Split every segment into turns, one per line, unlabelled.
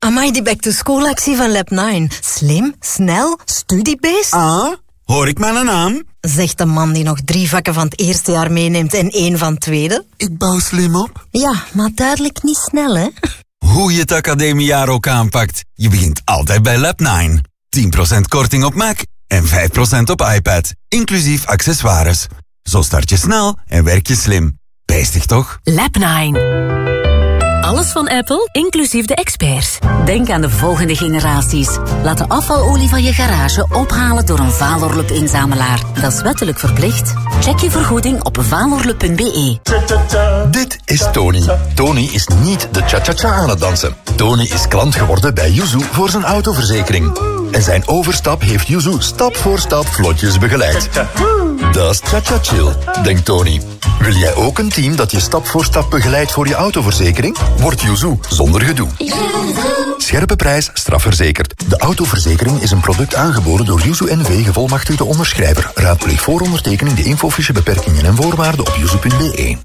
Amai, die back-to-school-actie van Lab9. Slim, snel, studiebased.
Ah, hoor ik mijn naam?
Zegt de man die nog 3 vakken van het eerste jaar meeneemt en 1 van het tweede.
Ik bouw slim op.
Ja, maar duidelijk niet snel, hè?
Hoe je het academiejaar ook aanpakt, je begint altijd bij Lab9. 10% korting op Mac en 5% op iPad, inclusief accessoires. Zo start je snel en werk je slim. Bijstig toch?
Lab9. Alles van Apple, inclusief de experts. Denk aan de volgende generaties. Laat de afvalolie van je garage ophalen door een Valorlup-inzamelaar. Dat is wettelijk verplicht. Check je vergoeding op valorlup.be.
Dit is Tony. Tony is niet de cha-cha-cha aan het dansen. Tony is klant geworden bij Yuzu voor zijn autoverzekering. En zijn overstap heeft Yuzu stap voor stap vlotjes begeleid. Dat is cha-cha-chill, denkt Tony. Wil jij ook een team dat je stap voor stap begeleidt voor je autoverzekering? Word Yuzu zonder gedoe. Scherpe prijs, strafverzekerd. De autoverzekering is een product aangeboden door Yuzu NV, gevolmachtigde onderschrijver. Raadpleeg voor ondertekening de infofiche beperkingen en voorwaarden op yuzu.be.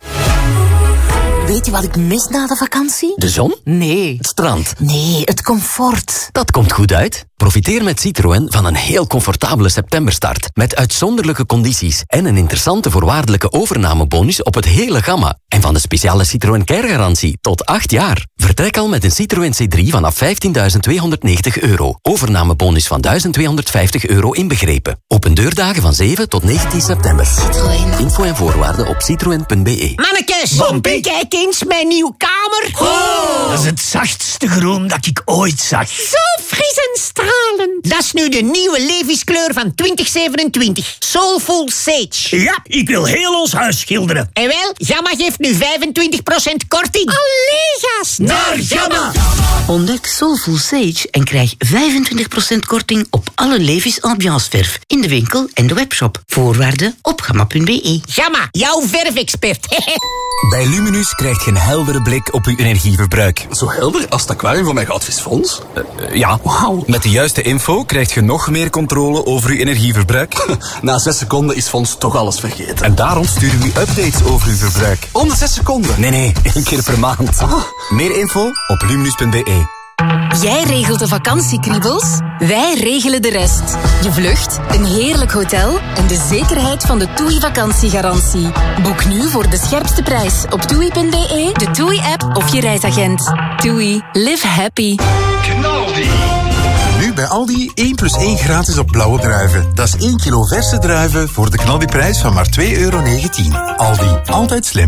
Weet je wat ik mis na de vakantie?
De zon?
Nee.
Het strand?
Nee, het comfort.
Dat komt goed uit. Profiteer met Citroën van een heel comfortabele septemberstart. Met uitzonderlijke condities en een interessante voorwaardelijke overnamebonus op het hele gamma. En van de speciale Citroën Care-garantie tot 8 jaar. Vertrek al met een Citroën C3 vanaf €15.290. Overnamebonus van €1.250 inbegrepen. Open deurdagen van 7 tot 19 september.
Citroën.
Info en voorwaarden op citroen.be.
Mannekes, kijk eens mijn nieuwe kamer.
Oh, dat is het zachtste groen dat ik ooit zag.
Zo fris en stralend. Dat is nu de nieuwe Levi's-kleur van 2027. Soulful Sage.
Ja, ik wil heel ons huis schilderen.
En wel, Gamma geeft nu 25% korting. Allee, gast.
Naar Gamma.
Ontdek Soulful Sage en krijg 25% korting op alle Levi's ambianceverf in de winkel en de webshop. Voorwaarden op gamma.be.
Gamma, jouw verfexpert.
Bij Luminus krijg je een heldere blik op uw energieverbruik.
Zo helder als het aquarium van mijn goudvisfonds?
Ja, wauw. Met de juiste info krijg je nog meer controle over uw energieverbruik.
Na 6 seconden is Fons toch alles vergeten.
En daarom sturen we u updates over uw verbruik.
Om de 6 seconden?
Nee, 1 keer per maand. Meer info op luminus.be.
Jij regelt de vakantiekriebels, wij regelen de rest. Je vlucht, een heerlijk hotel en de zekerheid van de TUI vakantiegarantie. Boek nu voor de scherpste prijs op TUI.be, de TUI-app of je reisagent. TUI, live happy.
Knaldi. Nu bij Aldi 1+1 gratis op blauwe druiven. Dat is 1 kilo verse druiven voor de knaldiprijs van maar €2,19. Aldi, altijd slim.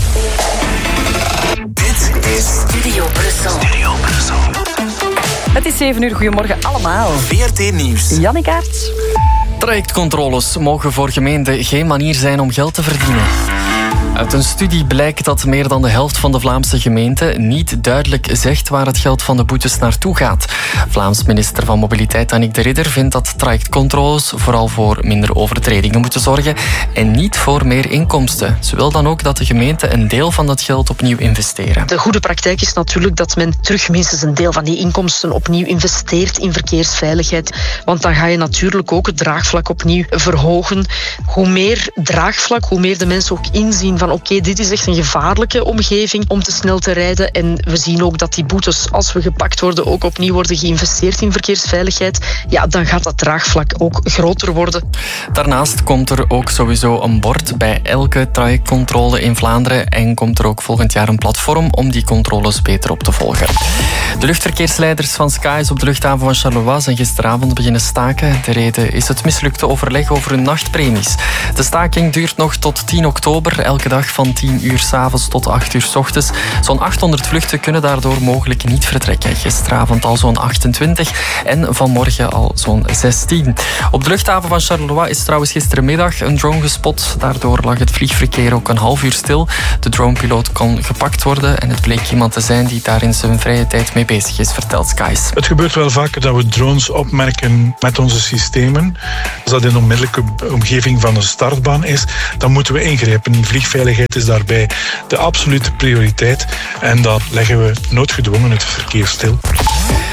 Dit is Studio Brussel.
Het is 7 uur. Goedemorgen allemaal.
VRT Nieuws.
Jannik Aerts.
Trajectcontroles mogen voor gemeenten geen manier zijn om geld te verdienen. Uit een studie blijkt dat meer dan de helft van de Vlaamse gemeenten niet duidelijk zegt waar het geld van de boetes naartoe gaat. Vlaams minister van Mobiliteit Annick de Ridder vindt dat trajectcontroles vooral voor minder overtredingen moeten zorgen en niet voor meer inkomsten. Ze wil dan ook dat de gemeenten een deel van dat geld opnieuw investeren.
De goede praktijk is natuurlijk dat men terug minstens een deel van die inkomsten opnieuw investeert in verkeersveiligheid. Want dan ga je natuurlijk ook het draagvlak opnieuw verhogen. Hoe meer draagvlak, hoe meer de mensen ook inzien van oké, dit is echt een gevaarlijke omgeving om te snel te rijden. En we zien ook dat die boetes, als we gepakt worden, ook opnieuw worden geïnvesteerd in verkeersveiligheid. Ja, dan gaat dat draagvlak ook groter worden.
Daarnaast komt er ook sowieso een bord bij elke trajectcontrole in Vlaanderen en komt er ook volgend jaar een platform om die controles beter op te volgen. De luchtverkeersleiders van Skies op de luchthaven van Charleroi zijn gisteravond beginnen staken. De reden is het mislukte overleg over hun nachtpremies. De staking duurt nog tot 10 oktober, elke dag van 10 uur 's avonds tot 8 uur 's ochtends. Zo'n 800 vluchten kunnen daardoor mogelijk niet vertrekken. Gisteravond al zo'n 28 en vanmorgen al zo'n 16. Op de luchthaven van Charleroi is trouwens gisterenmiddag een drone gespot. Daardoor lag het vliegverkeer ook een half uur stil. De dronepiloot kon gepakt worden en het bleek iemand te zijn die daar in zijn vrije tijd mee bezig is, vertelt Skies.
Het gebeurt wel vaker dat we drones opmerken met onze systemen. Als dat in de onmiddellijke omgeving van een startbaan is, dan moeten we ingrijpen. Die vliegveiligheid is daarbij de absolute prioriteit. En dan leggen we noodgedwongen het verkeer stil.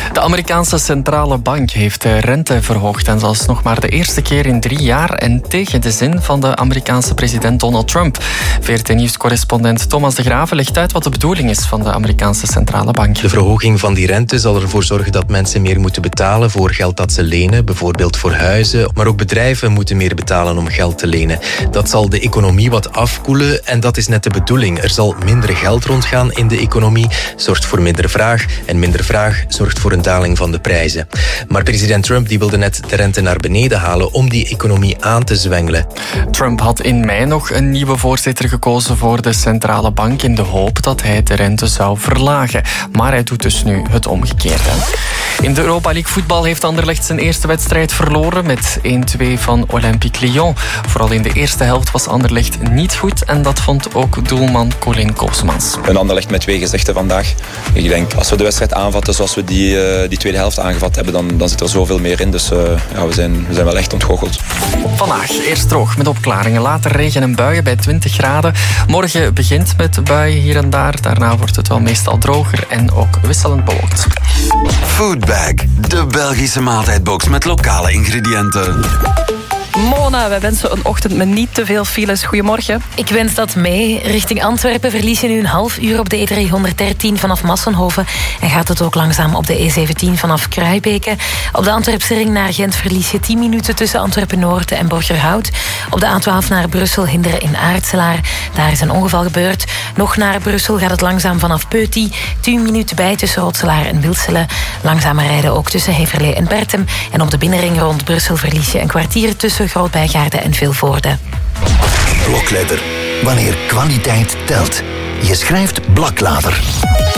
De Amerikaanse centrale bank heeft de rente verhoogd en dat is nog maar de eerste keer in 3 jaar en tegen de zin van de Amerikaanse president Donald Trump. VRT-nieuwscorrespondent Thomas de Graven legt uit wat de bedoeling is van de Amerikaanse centrale bank.
De verhoging van die rente zal ervoor zorgen dat mensen meer moeten betalen voor geld dat ze lenen, bijvoorbeeld voor huizen, maar ook bedrijven moeten meer betalen om geld te lenen. Dat zal de economie wat afkoelen en dat is net de bedoeling. Er zal minder geld rondgaan in de economie, zorgt voor minder vraag en minder vraag zorgt voor een daling van de prijzen. Maar president Trump die wilde net de rente naar beneden halen om die economie aan te zwengelen.
Trump had in mei nog een nieuwe voorzitter gekozen voor de centrale bank in de hoop dat hij de rente zou verlagen. Maar hij doet dus nu het omgekeerde. In de Europa League voetbal heeft Anderlecht zijn eerste wedstrijd verloren met 1-2 van Olympique Lyon. Vooral in de eerste helft was Anderlecht niet goed en dat vond ook doelman Colin Koosmans.
Een Anderlecht met 2 gezichten vandaag. Ik denk, als we de wedstrijd aanvatten zoals we die tweede helft aangevat hebben, dan zit er zoveel meer in. Dus we zijn wel echt ontgoocheld.
Vandaag eerst droog met opklaringen, later regen en buien bij 20 graden. Morgen begint met buien hier en daar. Daarna wordt het wel meestal droger en ook wisselend bewolkt.
Foodbag, de Belgische maaltijdbox met lokale ingrediënten.
Mona, wij wensen een ochtend met niet te veel files. Goedemorgen.
Ik wens dat mee. Richting Antwerpen verlies je nu een half uur op de E313 vanaf Massenhoven. En gaat het ook langzaam op de E17 vanaf Kruijbeke. Op de Antwerpse ring naar Gent verlies je 10 minuten tussen Antwerpen-Noord en Borgerhout. Op de A12 naar Brussel hinderen in Aartselaar. Daar is een ongeval gebeurd. Nog naar Brussel gaat het langzaam vanaf Peuty. 10 minuten bij tussen Rotselaar en Wilselen. Langzamer rijden ook tussen Heverlee en Bertem. En op de binnenring rond Brussel verlies je een kwartier tussen Groot-Bijgaarde en Vilvoorde.
Blokletter. Wanneer kwaliteit telt. Je schrijft Blaklader.